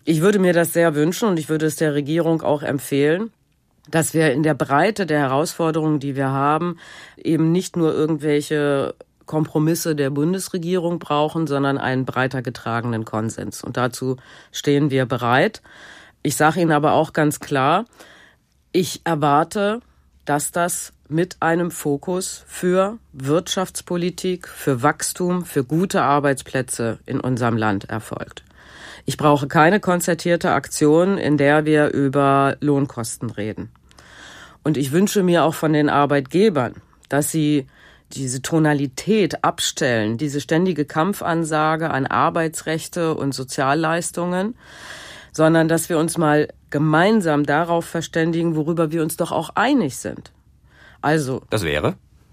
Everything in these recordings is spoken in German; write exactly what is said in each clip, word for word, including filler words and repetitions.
Ich würde mir das sehr wünschen und ich würde es der Regierung auch empfehlen, dass wir in der Breite der Herausforderungen, die wir haben, eben nicht nur irgendwelche Kompromisse der Bundesregierung brauchen, sondern einen breiter getragenen Konsens. Und dazu stehen wir bereit. Ich sage Ihnen aber auch ganz klar, ich erwarte, dass das mit einem Fokus für Wirtschaftspolitik, für Wachstum, für gute Arbeitsplätze in unserem Land erfolgt. Ich brauche keine konzertierte Aktion, in der wir über Lohnkosten reden. Und ich wünsche mir auch von den Arbeitgebern, dass sie diese Tonalität abstellen, diese ständige Kampfansage an Arbeitsrechte und Sozialleistungen, sondern dass wir uns mal gemeinsam darauf verständigen, worüber wir uns doch auch einig sind. Also, das wäre?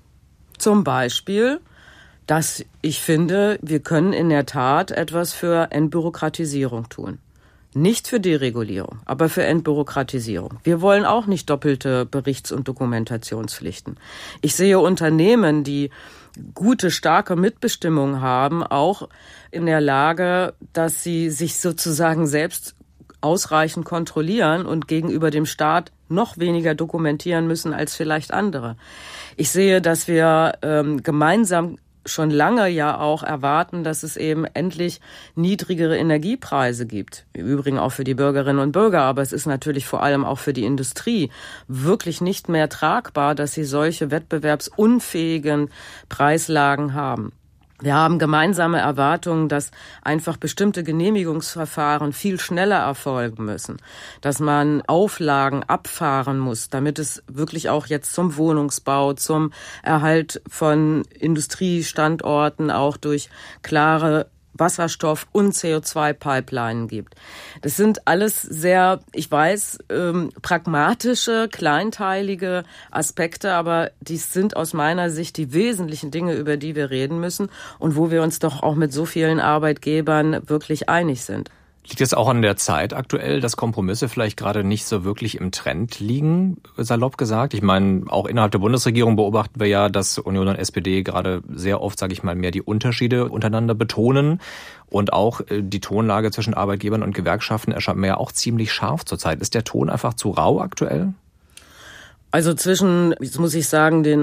Zum Beispiel, dass ich finde, wir können in der Tat etwas für Entbürokratisierung tun. Nicht für Deregulierung, aber für Entbürokratisierung. Wir wollen auch nicht doppelte Berichts- und Dokumentationspflichten. Ich sehe Unternehmen, die gute, starke Mitbestimmung haben, auch in der Lage, dass sie sich sozusagen selbst ausreichend kontrollieren und gegenüber dem Staat noch weniger dokumentieren müssen als vielleicht andere. Ich sehe, dass wir ähm, gemeinsam schon lange ja auch erwarten, dass es eben endlich niedrigere Energiepreise gibt. Im Übrigen auch für die Bürgerinnen und Bürger, aber es ist natürlich vor allem auch für die Industrie wirklich nicht mehr tragbar, dass sie solche wettbewerbsunfähigen Preislagen haben. Wir haben gemeinsame Erwartungen, dass einfach bestimmte Genehmigungsverfahren viel schneller erfolgen müssen, dass man Auflagen abfahren muss, damit es wirklich auch jetzt zum Wohnungsbau, zum Erhalt von Industriestandorten auch durch klare Wasserstoff- und C O zwei Pipelinen gibt. Das sind alles sehr, ich weiß, ähm, pragmatische, kleinteilige Aspekte, aber dies sind aus meiner Sicht die wesentlichen Dinge, über die wir reden müssen und wo wir uns doch auch mit so vielen Arbeitgebern wirklich einig sind. Liegt es auch an der Zeit aktuell, dass Kompromisse vielleicht gerade nicht so wirklich im Trend liegen, salopp gesagt? Ich meine, auch innerhalb der Bundesregierung beobachten wir ja, dass Union und S P D gerade sehr oft, sage ich mal, mehr die Unterschiede untereinander betonen. Und auch die Tonlage zwischen Arbeitgebern und Gewerkschaften erscheint mir ja auch ziemlich scharf zurzeit. Ist der Ton einfach zu rau aktuell? Also zwischen, jetzt muss ich sagen, den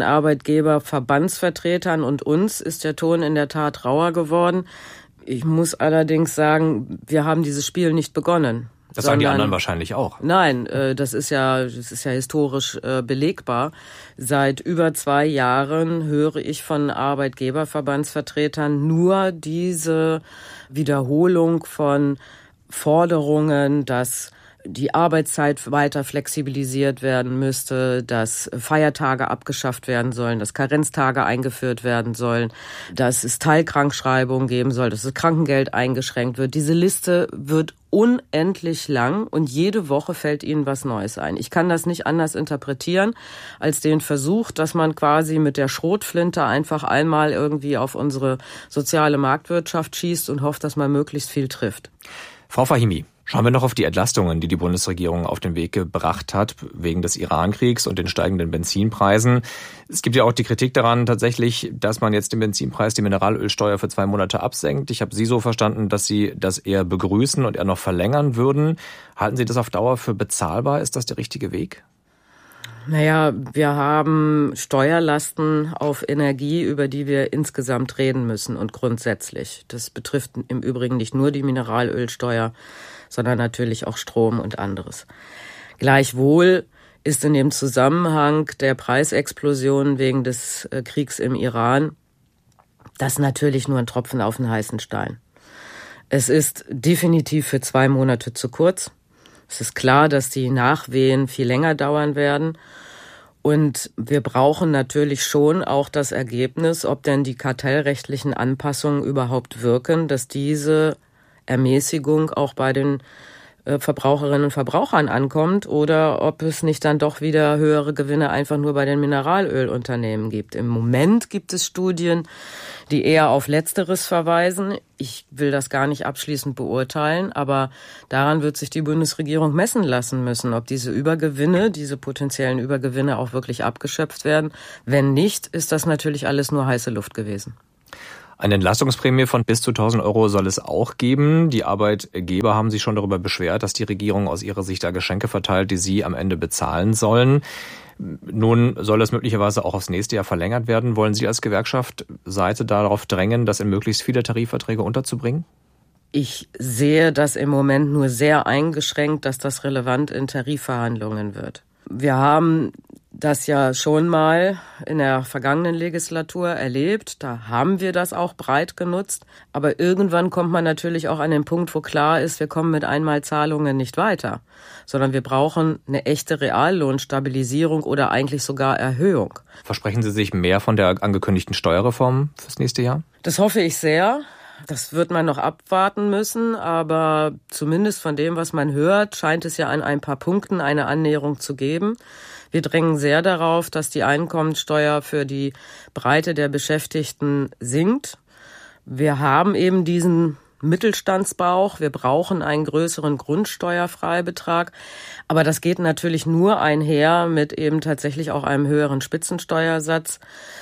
Arbeitgeberverbandsvertretern und uns ist der Ton in der Tat rauer geworden. Ich muss allerdings sagen, wir haben dieses Spiel nicht begonnen. Das sagen die anderen wahrscheinlich auch. Nein, das ist ja, das ist ja historisch belegbar. Seit über zwei Jahren höre ich von Arbeitgeberverbandsvertretern nur diese Wiederholung von Forderungen, dass die Arbeitszeit weiter flexibilisiert werden müsste, dass Feiertage abgeschafft werden sollen, dass Karenztage eingeführt werden sollen, dass es Teilkrankschreibungen geben soll, dass das Krankengeld eingeschränkt wird. Diese Liste wird unendlich lang und jede Woche fällt Ihnen was Neues ein. Ich kann das nicht anders interpretieren als den Versuch, dass man quasi mit der Schrotflinte einfach einmal irgendwie auf unsere soziale Marktwirtschaft schießt und hofft, dass man möglichst viel trifft. Frau Fahimi, schauen wir noch auf die Entlastungen, die die Bundesregierung auf den Weg gebracht hat, wegen des Iran-Kriegs und den steigenden Benzinpreisen. Es gibt ja auch die Kritik daran tatsächlich, dass man jetzt den Benzinpreis, die Mineralölsteuer für zwei Monate absenkt. Ich habe Sie so verstanden, dass Sie das eher begrüßen und eher noch verlängern würden. Halten Sie das auf Dauer für bezahlbar? Ist das der richtige Weg? Naja, wir haben Steuerlasten auf Energie, über die wir insgesamt reden müssen und grundsätzlich. Das betrifft im Übrigen nicht nur die Mineralölsteuer, sondern natürlich auch Strom und anderes. Gleichwohl ist in dem Zusammenhang der Preisexplosion wegen des Kriegs im Iran das natürlich nur ein Tropfen auf den heißen Stein. Es ist definitiv für zwei Monate zu kurz. Es ist klar, dass die Nachwehen viel länger dauern werden. Und wir brauchen natürlich schon auch das Ergebnis, ob denn die kartellrechtlichen Anpassungen überhaupt wirken, dass diese Ermäßigung auch bei den Verbraucherinnen und Verbrauchern ankommt oder ob es nicht dann doch wieder höhere Gewinne einfach nur bei den Mineralölunternehmen gibt. Im Moment gibt es Studien, die eher auf Letzteres verweisen. Ich will das gar nicht abschließend beurteilen, aber daran wird sich die Bundesregierung messen lassen müssen, ob diese Übergewinne, diese potenziellen Übergewinne auch wirklich abgeschöpft werden. Wenn nicht, ist das natürlich alles nur heiße Luft gewesen. Eine Entlastungsprämie von bis zu tausend Euro soll es auch geben. Die Arbeitgeber haben sich schon darüber beschwert, dass die Regierung aus ihrer Sicht da Geschenke verteilt, die sie am Ende bezahlen sollen. Nun soll das möglicherweise auch aufs nächste Jahr verlängert werden. Wollen Sie als Gewerkschaftsseite darauf drängen, das in möglichst viele Tarifverträge unterzubringen? Ich sehe das im Moment nur sehr eingeschränkt, dass das relevant in Tarifverhandlungen wird. Wir haben das ja schon mal in der vergangenen Legislatur erlebt. Da haben wir das auch breit genutzt. Aber irgendwann kommt man natürlich auch an den Punkt, wo klar ist, wir kommen mit Einmalzahlungen nicht weiter, sondern wir brauchen eine echte Reallohnstabilisierung oder eigentlich sogar Erhöhung. Versprechen Sie sich mehr von der angekündigten Steuerreform fürs nächste Jahr? Das hoffe ich sehr. Das wird man noch abwarten müssen, aber zumindest von dem, was man hört, scheint es ja an ein paar Punkten eine Annäherung zu geben. Wir drängen sehr darauf, dass die Einkommensteuer für die Breite der Beschäftigten sinkt. Wir haben eben diesen Mittelstandsbauch. Wir brauchen einen größeren Grundsteuerfreibetrag. Aber das geht natürlich nur einher mit eben tatsächlich auch einem höheren Spitzensteuersatz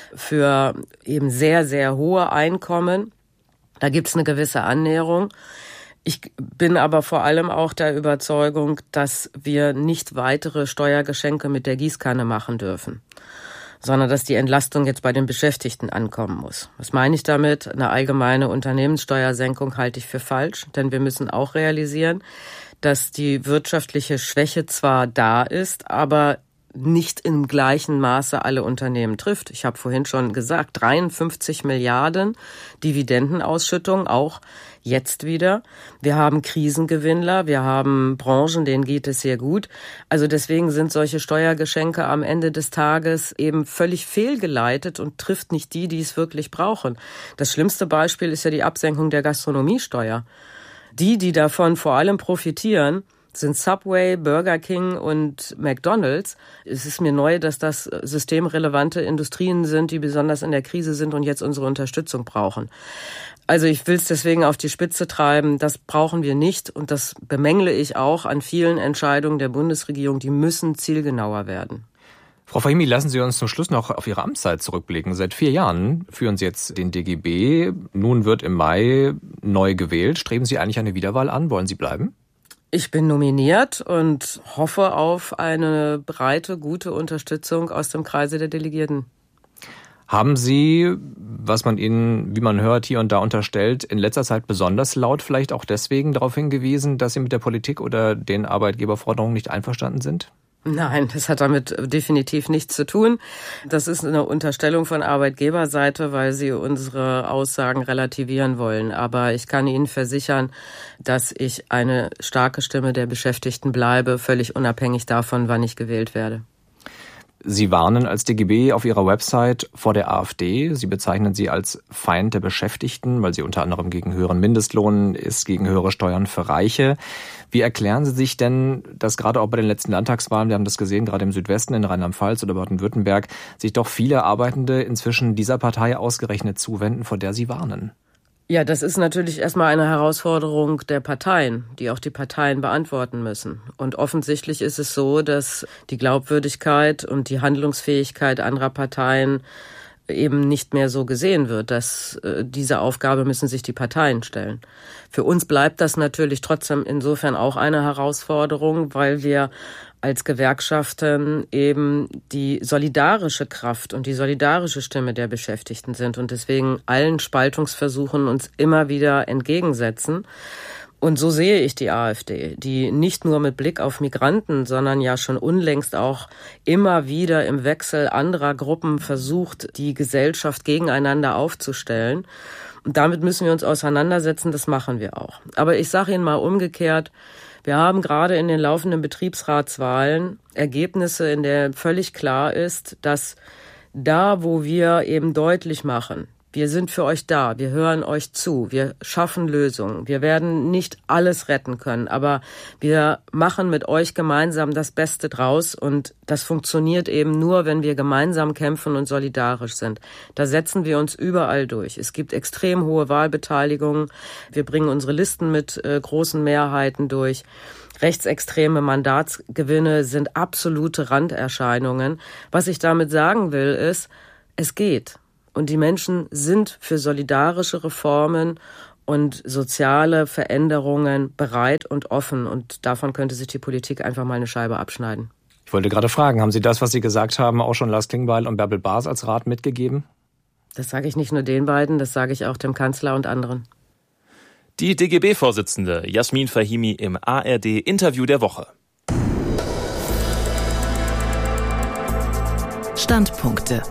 für eben sehr, sehr hohe Einkommen. Da gibt's eine gewisse Annäherung. Ich bin aber vor allem auch der Überzeugung, dass wir nicht weitere Steuergeschenke mit der Gießkanne machen dürfen, sondern dass die Entlastung jetzt bei den Beschäftigten ankommen muss. Was meine ich damit? Eine allgemeine Unternehmenssteuersenkung halte ich für falsch, denn wir müssen auch realisieren, dass die wirtschaftliche Schwäche zwar da ist, aber nicht im gleichen Maße alle Unternehmen trifft. Ich habe vorhin schon gesagt, dreiundfünfzig Milliarden Dividendenausschüttung, auch jetzt wieder. Wir haben Krisengewinnler, wir haben Branchen, denen geht es sehr gut. Also deswegen sind solche Steuergeschenke am Ende des Tages eben völlig fehlgeleitet und trifft nicht die, die es wirklich brauchen. Das schlimmste Beispiel ist ja die Absenkung der Gastronomiesteuer. Die, die davon vor allem profitieren, sind Subway, Burger King und McDonald's. Es ist mir neu, dass das systemrelevante Industrien sind, die besonders in der Krise sind und jetzt unsere Unterstützung brauchen. Also ich will es deswegen auf die Spitze treiben. Das brauchen wir nicht und das bemängle ich auch an vielen Entscheidungen der Bundesregierung. Die müssen zielgenauer werden. Frau Fahimi, lassen Sie uns zum Schluss noch auf Ihre Amtszeit zurückblicken. Seit vier Jahren führen Sie jetzt den D G B. Nun wird im Mai neu gewählt. Streben Sie eigentlich eine Wiederwahl an? Wollen Sie bleiben? Ich bin nominiert und hoffe auf eine breite, gute Unterstützung aus dem Kreise der Delegierten. Haben Sie, was man Ihnen, wie man hört, hier und da unterstellt, in letzter Zeit besonders laut vielleicht auch deswegen darauf hingewiesen, dass Sie mit der Politik oder den Arbeitgeberforderungen nicht einverstanden sind? Nein, das hat damit definitiv nichts zu tun. Das ist eine Unterstellung von Arbeitgeberseite, weil sie unsere Aussagen relativieren wollen. Aber ich kann Ihnen versichern, dass ich eine starke Stimme der Beschäftigten bleibe, völlig unabhängig davon, wann ich gewählt werde. Sie warnen als D G B auf Ihrer Website vor der AfD. Sie bezeichnen sie als Feind der Beschäftigten, weil sie unter anderem gegen höheren Mindestlohn ist, gegen höhere Steuern für Reiche. Wie erklären Sie sich denn, dass gerade auch bei den letzten Landtagswahlen, wir haben das gesehen, gerade im Südwesten, in Rheinland-Pfalz oder Baden-Württemberg, sich doch viele Arbeitende inzwischen dieser Partei ausgerechnet zuwenden, vor der Sie warnen? Ja, das ist natürlich erstmal eine Herausforderung der Parteien, die auch die Parteien beantworten müssen. Und offensichtlich ist es so, dass die Glaubwürdigkeit und die Handlungsfähigkeit anderer Parteien eben nicht mehr so gesehen wird, dass äh, diese Aufgabe müssen sich die Parteien stellen. Für uns bleibt das natürlich trotzdem insofern auch eine Herausforderung, weil wir als Gewerkschaften eben die solidarische Kraft und die solidarische Stimme der Beschäftigten sind und deswegen allen Spaltungsversuchen uns immer wieder entgegensetzen. Und so sehe ich die AfD, die nicht nur mit Blick auf Migranten, sondern ja schon unlängst auch immer wieder im Wechsel anderer Gruppen versucht, die Gesellschaft gegeneinander aufzustellen. Und damit müssen wir uns auseinandersetzen, das machen wir auch. Aber ich sage Ihnen mal umgekehrt, wir haben gerade in den laufenden Betriebsratswahlen Ergebnisse, in denen völlig klar ist, dass da, wo wir eben deutlich machen, wir sind für euch da, wir hören euch zu, wir schaffen Lösungen. Wir werden nicht alles retten können, aber wir machen mit euch gemeinsam das Beste draus und das funktioniert eben nur, wenn wir gemeinsam kämpfen und solidarisch sind. Da setzen wir uns überall durch. Es gibt extrem hohe Wahlbeteiligungen. Wir bringen unsere Listen mit äh, großen Mehrheiten durch. Rechtsextreme Mandatsgewinne sind absolute Randerscheinungen. Was ich damit sagen will, ist, es geht. Und die Menschen sind für solidarische Reformen und soziale Veränderungen bereit und offen. Und davon könnte sich die Politik einfach mal eine Scheibe abschneiden. Ich wollte gerade fragen, haben Sie das, was Sie gesagt haben, auch schon Lars Klingbeil und Bärbel Baas als Rat mitgegeben? Das sage ich nicht nur den beiden, das sage ich auch dem Kanzler und anderen. Die D G B-Vorsitzende Jasmin Fahimi im A R D-Interview der Woche. Standpunkte.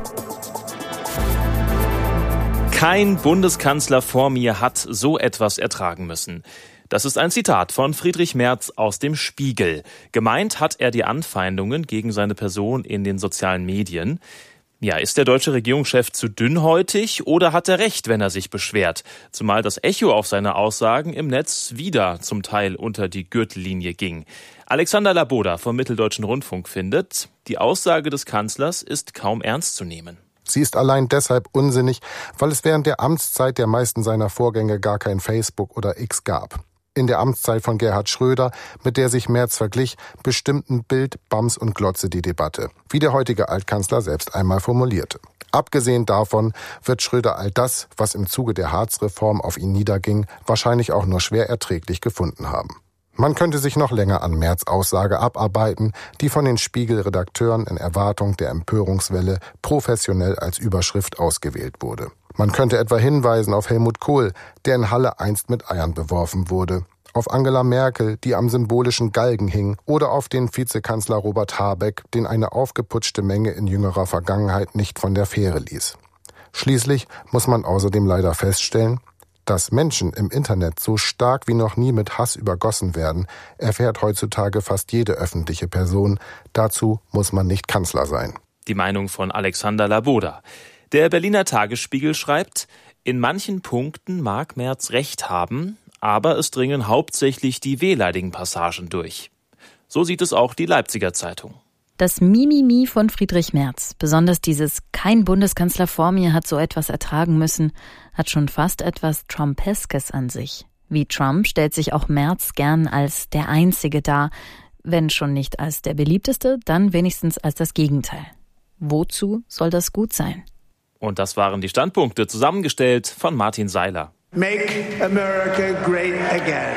Kein Bundeskanzler vor mir hat so etwas ertragen müssen. Das ist ein Zitat von Friedrich Merz aus dem Spiegel. Gemeint hat er die Anfeindungen gegen seine Person in den sozialen Medien. Ja, ist der deutsche Regierungschef zu dünnhäutig oder hat er recht, wenn er sich beschwert? Zumal das Echo auf seine Aussagen im Netz wieder zum Teil unter die Gürtellinie ging. Alexander Laboda vom Mitteldeutschen Rundfunk findet, die Aussage des Kanzlers ist kaum ernst zu nehmen. Sie ist allein deshalb unsinnig, weil es während der Amtszeit der meisten seiner Vorgänger gar kein Facebook oder X gab. In der Amtszeit von Gerhard Schröder, mit der sich Merz verglich, bestimmten Bild, Bams und Glotze die Debatte, wie der heutige Altkanzler selbst einmal formulierte. Abgesehen davon wird Schröder all das, was im Zuge der Hartz-Reform auf ihn niederging, wahrscheinlich auch nur schwer erträglich gefunden haben. Man könnte sich noch länger an Merz' Aussage abarbeiten, die von den Spiegel-Redakteuren in Erwartung der Empörungswelle professionell als Überschrift ausgewählt wurde. Man könnte etwa hinweisen auf Helmut Kohl, der in Halle einst mit Eiern beworfen wurde, auf Angela Merkel, die am symbolischen Galgen hing, oder auf den Vizekanzler Robert Habeck, den eine aufgeputschte Menge in jüngerer Vergangenheit nicht von der Fähre ließ. Schließlich muss man außerdem leider feststellen, dass Menschen im Internet so stark wie noch nie mit Hass übergossen werden, erfährt heutzutage fast jede öffentliche Person. Dazu muss man nicht Kanzler sein. Die Meinung von Alexander Laboda. Der Berliner Tagesspiegel schreibt, in manchen Punkten mag Merz recht haben, aber es dringen hauptsächlich die wehleidigen Passagen durch. So sieht es auch die Leipziger Zeitung. Das Mimimi von Friedrich Merz, besonders dieses "Kein Bundeskanzler vor mir hat so etwas ertragen müssen", hat schon fast etwas Trumpeskes an sich. Wie Trump stellt sich auch Merz gern als der Einzige dar, wenn schon nicht als der Beliebteste, dann wenigstens als das Gegenteil. Wozu soll das gut sein? Und das waren die Standpunkte, zusammengestellt von Martin Seiler. Make America great again.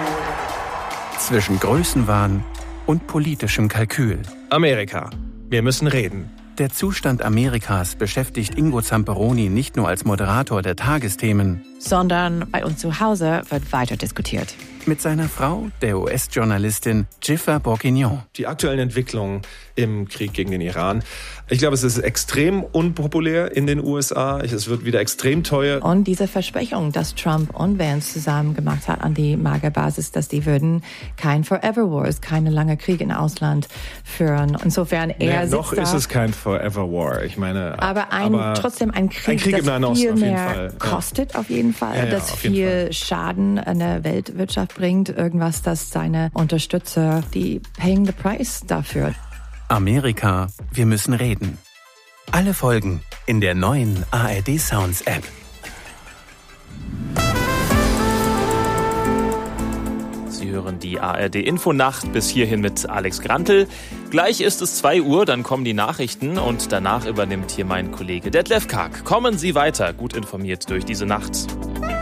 Zwischen Größenwahn und politischem Kalkül. Amerika. Wir müssen reden. Der Zustand Amerikas beschäftigt Ingo Zamperoni nicht nur als Moderator der Tagesthemen, sondern bei uns zu Hause wird weiter diskutiert. Mit seiner Frau, der U S-Journalistin Jiffer Bourguignon. Die aktuellen Entwicklungen im Krieg gegen den Iran. Ich glaube, es ist extrem unpopulär in den U S A. Es wird wieder extrem teuer. Und diese Versprechung, dass Trump und Vance zusammen gemacht hat an die Magerbasis, dass die würden kein Forever Wars, keine lange Krieg im Ausland führen. Insofern er nee, noch sitzt ist da, es kein Forever War. Ich meine, aber, ein, aber trotzdem ein Krieg, ein Krieg das im Nahen viel Osten, auf jeden mehr Fall. kostet, ja. auf jeden Fall, ja, ja, das viel Fall. Schaden an der Weltwirtschaft bringt, irgendwas, das seine Unterstützer, die paying the price dafür. Amerika, wir müssen reden. Alle Folgen in der neuen A R D Sounds App. Sie hören die A R D Infonacht bis hierhin mit Alex Grantel. Gleich ist es zwei Uhr, dann kommen die Nachrichten und danach übernimmt hier mein Kollege Detlef Karg. Kommen Sie weiter, gut informiert durch diese Nacht.